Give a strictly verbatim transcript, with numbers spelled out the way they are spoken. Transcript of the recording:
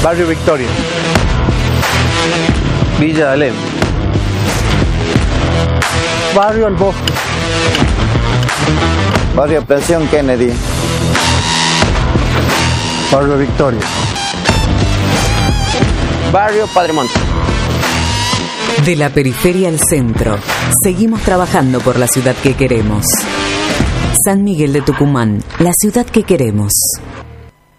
Barrio Victoria. Villa Alem. Barrio El Bosque. Barrio Pensión Kennedy. Barrio Victoria. Barrio Padre Monte. De la periferia al centro, seguimos trabajando por la ciudad que queremos. San Miguel de Tucumán, la ciudad que queremos.